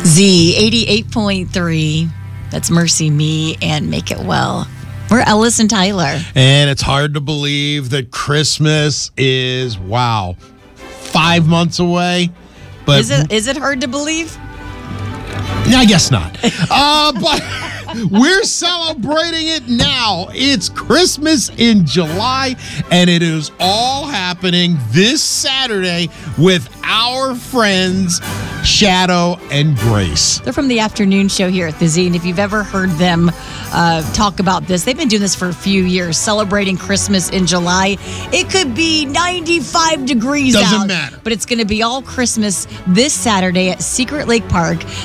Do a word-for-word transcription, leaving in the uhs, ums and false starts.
Z eighty-eight point three. That's Mercy Me and Make It Well. We're Ellis and Tyler. And it's hard to believe that Christmas is, wow, five months away. But Is it is it hard to believe? No, I guess not. uh, but we're celebrating it now. It's Christmas in July, and it is all happening this Saturday with our friends Shadow and Grace. They're from the afternoon show here at the Z, and if you've ever heard them uh, talk about this, they've been doing this for a few years, celebrating Christmas in July. It could be ninety-five degrees Doesn't out, matter. but it's going to be all Christmas this Saturday at Secret Lake Park.